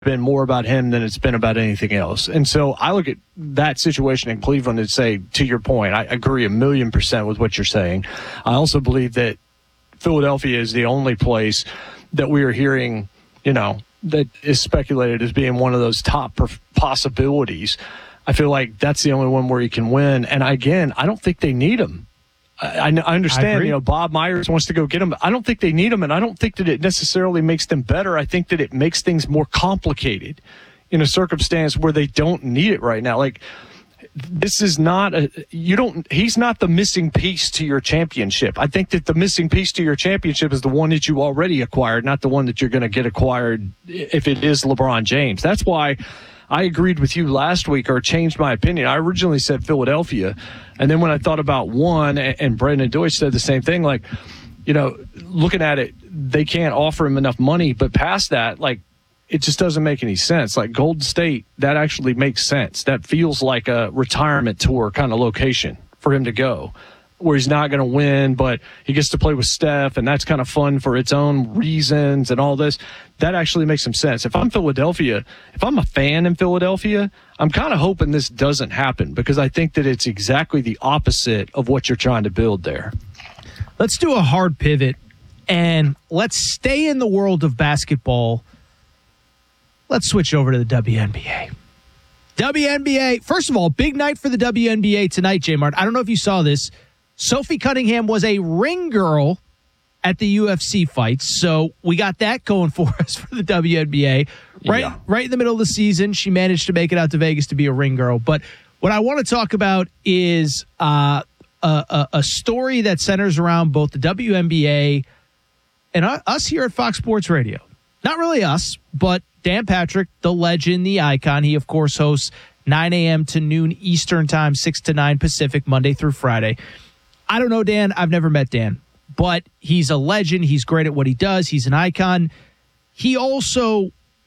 been more about him than it's been about anything else. And so I look at that situation in Cleveland and say, to your point, I agree 1,000,000% with what you're saying. I also believe that Philadelphia is the only place that we are hearing, that is speculated as being one of those top possibilities. I feel like that's the only one where he can win. And again, I don't think they need him. I understand, Bob Myers wants to go get him, but I don't think they need him, and I don't think that it necessarily makes them better. I think that it makes things more complicated in a circumstance where they don't need it right now. Like, this is not he's not the missing piece to your championship. I think that the missing piece to your championship is the one that you already acquired, not the one that you're going to get acquired if it is LeBron James. That's why I agreed with you last week, or changed my opinion. I originally said Philadelphia, and then when I thought about one, and Brendan Deutsch said the same thing, like, looking at it, they can't offer him enough money, but past that, like, it just doesn't make any sense. Like Golden State, that actually makes sense. That feels like a retirement tour kind of location for him to go, where he's not going to win, but he gets to play with Steph, and that's kind of fun for its own reasons and all this. That actually makes some sense. If I'm Philadelphia, if I'm a fan in Philadelphia, I'm kind of hoping this doesn't happen, because I think that it's exactly the opposite of what you're trying to build there. Let's do a hard pivot, and let's stay in the world of basketball. Let's switch over to the WNBA. WNBA, first of all, big night for the WNBA tonight, J-Mart. I don't know if you saw this. Sophie Cunningham was a ring girl at the UFC fights, so we got that going for us for the WNBA. Right in the middle of the season, she managed to make it out to Vegas to be a ring girl. But what I want to talk about is a story that centers around both the WNBA and us here at Fox Sports Radio. Not really us, but Dan Patrick, the legend, the icon. He, of course, hosts 9 a.m. to noon Eastern time, 6 to 9 Pacific, Monday through Friday. I don't know Dan. I've never met Dan, but he's a legend. He's great at what he does. He's an icon. He also,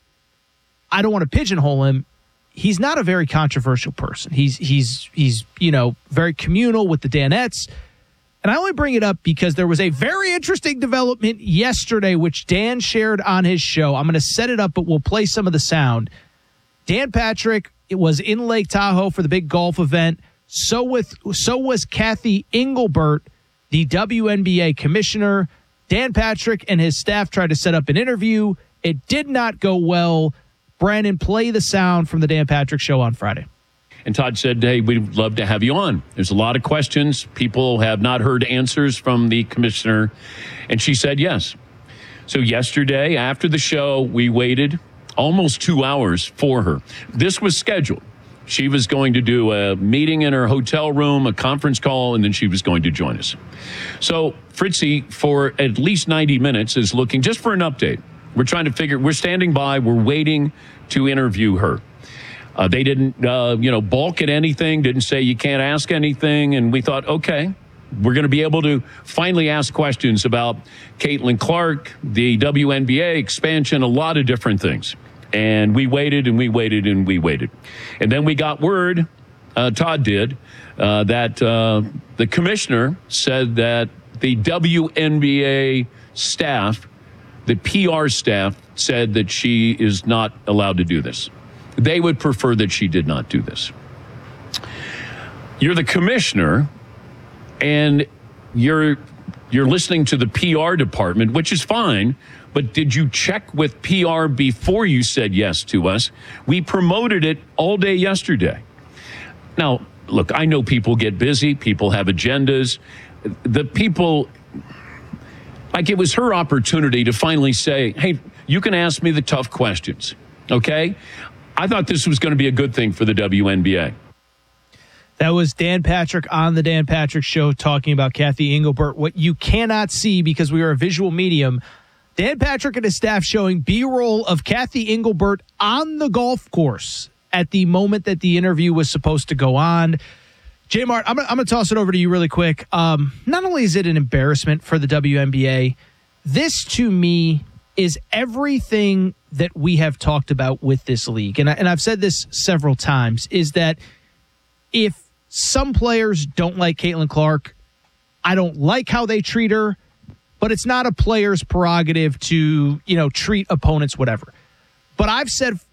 I don't want to pigeonhole him, he's not a very controversial person. He's very communal with the Danettes. And I only bring it up because there was a very interesting development yesterday, which Dan shared on his show. I'm going to set it up, but we'll play some of the sound. Dan Patrick, it was in Lake Tahoe for the big golf event. So was Kathy Engelbert, the WNBA commissioner. Dan Patrick and his staff tried to set up an interview. It did not go well. Brandon, play the sound from the Dan Patrick show on Friday. And Todd said, hey, we'd love to have you on. There's a lot of questions. People have not heard answers from the commissioner. And she said yes. So yesterday, after the show, we waited almost 2 hours for her. This was scheduled. She was going to do a meeting in her hotel room, a conference call, and then she was going to join us. So Fritzy, for at least 90 minutes, is looking just for an update. We're standing by. We're waiting to interview her. They didn't, balk at anything, didn't say you can't ask anything. And we thought, okay, we're going to be able to finally ask questions about Caitlin Clark, the WNBA expansion, a lot of different things. And we waited and we waited and we waited. And then we got word, Todd did, that the commissioner said that the WNBA staff, the PR staff, said that she is not allowed to do this. They would prefer that she did not do this. You're the commissioner, and you're listening to the PR department, which is fine, but did you check with PR before you said yes to us? We promoted it all day yesterday. Now, look, I know people get busy. People have agendas. The people, like, it was her opportunity to finally say, hey, you can ask me the tough questions, okay? I thought this was going to be a good thing for the WNBA. That was Dan Patrick on the Dan Patrick Show talking about Kathy Engelbert. What you cannot see because we are a visual medium, Dan Patrick and his staff showing B-roll of Kathy Engelbert on the golf course at the moment that the interview was supposed to go on. J-Mart, I'm going to toss it over to you really quick. Not only is it an embarrassment for the WNBA, this to me is everything that we have talked about with this league. And I've said this several times, is that if some players don't like Caitlin Clark, I don't like how they treat her, but it's not a player's prerogative to, treat opponents, whatever. But I've said